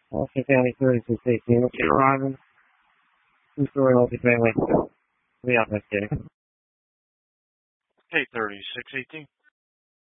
Austin County 3618. Okay, arriving. Two-story multifamily. We are investigating. Okay, 3618.